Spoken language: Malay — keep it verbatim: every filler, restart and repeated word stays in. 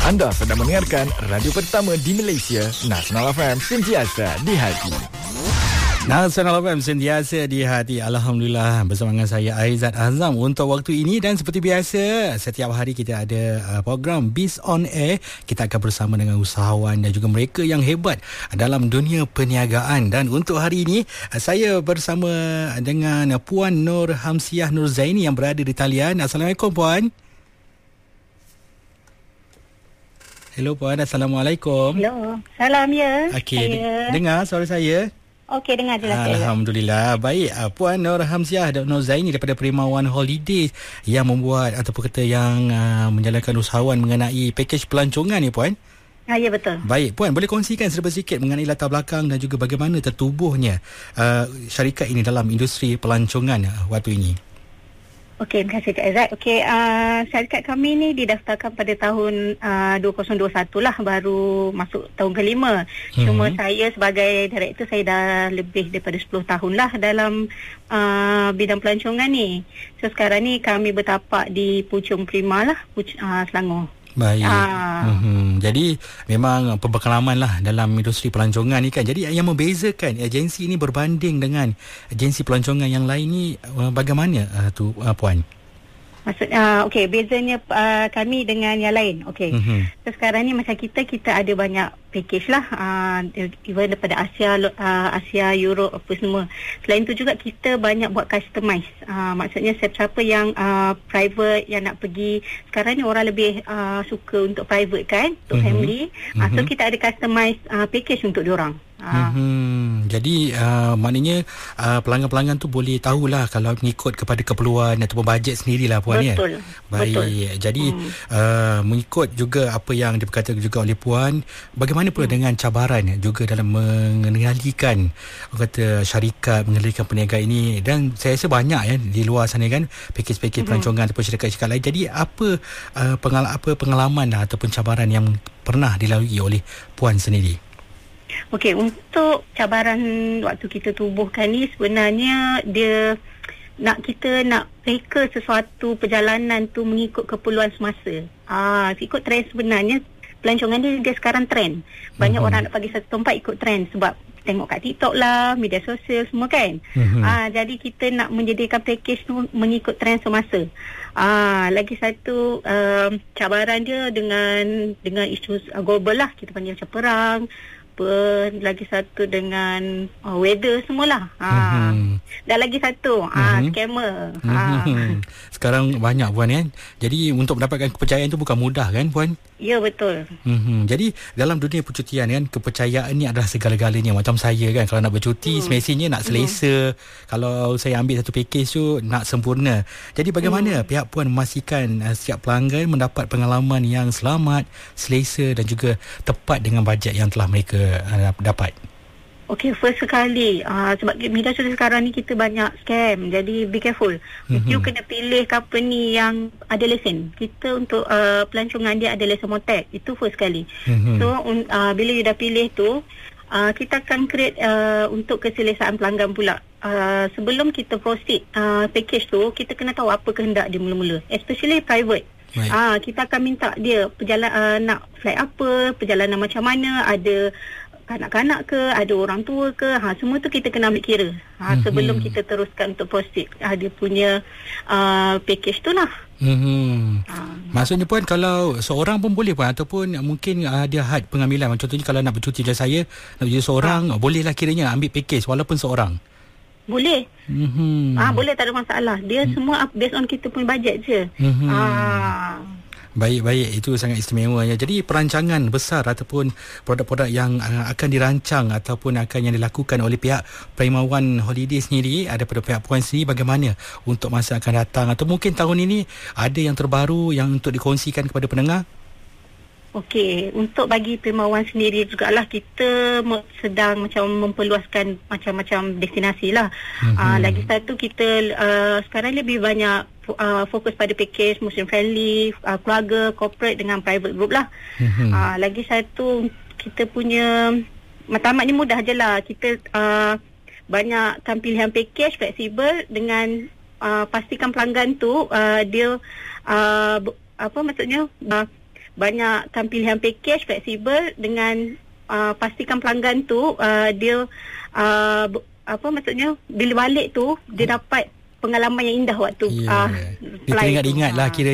Anda sedang mendengarkan radio pertama di Malaysia, Nasional F M, sentiasa di hati. Nasional F M, sentiasa di hati. Alhamdulillah, bersama dengan saya Aizat Azam untuk waktu ini. Dan seperti biasa, setiap hari kita ada uh, program Biz on Air. Kita akan bersama dengan usahawan dan juga mereka yang hebat dalam dunia perniagaan. Dan untuk hari ini, uh, saya bersama dengan Puan Nur Hamsiah Nurzaini yang berada di talian. Assalamualaikum, Puan. Hello, Puan. Assalamualaikum. Hello. Salam, ya. Okey, saya... dengar suara saya? Okey, dengar jelas. Alhamdulillah. Baik, Puan Nur Hamsiah Nurzaini daripada Primawan Holidays yang membuat ataupun kata yang uh, menjalankan usahawan mengenai pakej pelancongan ni, Puan. Ah, ya, betul. Baik, Puan, boleh kongsikan serba sikit mengenai latar belakang dan juga bagaimana tertubuhnya uh, syarikat ini dalam industri pelancongan uh, waktu ini? Okey, terima kasih Cik Aizat. Okey, uh, syarikat kami ni didaftarkan pada tahun uh, dua ribu dua puluh satu lah, baru masuk tahun kelima. Hmm. Cuma saya sebagai director, saya dah lebih daripada sepuluh tahun lah dalam uh, bidang pelancongan ni. So sekarang ni kami bertapak di Puchong Prima lah, Puch- uh, Selangor. Baik. Ah. Mm-hmm. Jadi memang berpengalaman lah dalam industri pelancongan ni kan. Jadi yang membezakan agensi ini berbanding dengan agensi pelancongan yang lain ni bagaimana uh, tu uh, Puan? Maksud uh, okey, bezanya uh, kami dengan yang lain. Okey. Mm-hmm. So sekarang ni macam kita kita ada banyak package lah, uh, even daripada Asia, uh, Asia, Europe apa semua. Selain tu juga kita banyak buat customize. Uh, maksudnya siapa-siapa yang uh, private yang nak pergi, sekarang ni orang lebih uh, suka untuk private kan, untuk mm-hmm. family. Uh, mm-hmm. So kita ada customize uh, package untuk diorang. Hmm, jadi uh, maknanya uh, pelanggan-pelanggan tu boleh tahulah kalau mengikut kepada keperluan ataupun bajet sendirilah, Puan. Betul. Ya. Baik. Betul. Jadi hmm. uh, mengikut juga apa yang diperkatakan juga oleh Puan, bagaimana pula hmm. dengan cabaran juga dalam mengendalikan kata syarikat, mengendalikan perniagaan ini. Dan saya rasa banyak ya di luar sana kan pakej-pakej hmm. pelancongan ataupun syarikat-syarikat lain. Jadi apa uh, pengal- apa pengalaman ataupun cabaran yang pernah dilalui oleh Puan sendiri? Okey, untuk cabaran waktu kita tubuhkan ni sebenarnya dia nak kita nak reka sesuatu perjalanan tu mengikut keperluan semasa. Ah, ikut trend sebenarnya pelancongan ni dia sekarang trend. Banyak uh-huh. orang nak pergi satu tempat ikut trend sebab tengok kat TikTok lah, media sosial semua kan. Uh-huh. Ah, jadi kita nak menjadikan package tu mengikut trend semasa. Ah, lagi satu um, cabaran dia dengan dengan isu uh, global lah, kita panggil macam perang. Apa, lagi satu dengan uh, weather semualah. Ha. Mm-hmm. Dan lagi satu mm-hmm. uh, scammer. Mm-hmm. Ha. Sekarang banyak, Puan kan. Jadi untuk mendapatkan kepercayaan tu bukan mudah kan, Puan? Ya, betul. Mm-hmm. Jadi dalam dunia percutian kan, kepercayaan ni adalah segala-galanya. Macam saya kan, kalau nak bercuti mm. semestinya nak selesa. Mm. Kalau saya ambil satu pakej tu nak sempurna. Jadi bagaimana mm. pihak Puan memastikan uh, setiap pelanggan mendapat pengalaman yang selamat, selesa dan juga tepat dengan bajet yang telah mereka dapat? Okey, first sekali uh, sebab media sosial sekarang ni kita banyak scam, jadi be careful. Mm-hmm. You kena pilih company yang ada lesen. Kita untuk uh, pelancongan dia ada lesen Motek, itu first sekali. Mm-hmm. So uh, bila you dah pilih tu, uh, kita akan create uh, untuk keselesaan pelanggan pula. Uh, sebelum kita proceed uh, package tu, kita kena tahu apa kehendak dia mula-mula, especially private. Ah, kita akan minta dia perjalanan uh, nak flight apa, perjalanan macam mana, ada kanak-kanak ke, ada orang tua ke, ha, semua tu kita kena ambil kira ha, mm-hmm. sebelum kita teruskan untuk proceed ha, dia punya uh, package tu lah. Mm-hmm. Ha. Maksudnya, Puan, kalau seorang pun boleh, Puan, ataupun mungkin ada had pengambilan. Contohnya kalau nak bercuti macam saya, nak bercuti seorang, ha. bolehlah kiranya ambil package walaupun seorang? Boleh. Mm-hmm. Ah, boleh, tak ada masalah. Dia mm. semua based on kita punya bajet je. Mm-hmm. Ah. Baik-baik, itu sangat istimewa ya. Jadi perancangan besar ataupun produk-produk yang uh, akan dirancang ataupun akan yang dilakukan oleh pihak Primawan Holiday sendiri, ada pada pihak Puan sendiri, bagaimana untuk masa akan datang atau mungkin tahun ini ada yang terbaru yang untuk dikongsikan kepada pendengar? Okey, untuk bagi Primawan sendiri jugalah kita sedang macam memperluaskan macam-macam destinasi lah. Mm-hmm. Uh, lagi satu kita uh, sekarang lebih banyak uh, fokus pada package Muslim friendly, uh, keluarga, corporate dengan private group lah. Mm-hmm. Uh, lagi satu kita punya matlamat ni mudah je lah. Kita uh, banyakkan pilihan package fleksibel dengan uh, pastikan pelanggan tu uh, dia uh, apa maksudnya uh, banyakkan pilihan package fleksibel dengan uh, pastikan pelanggan tu uh, dia uh, apa maksudnya bila balik tu dia dapat pengalaman yang indah waktu yeah. uh, Dia teringat-ingat lah kira